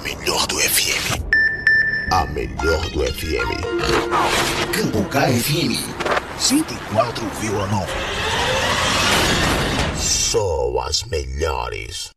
melhor do FM. A melhor do FM. Cambucá FM 104,9. Só as melhores.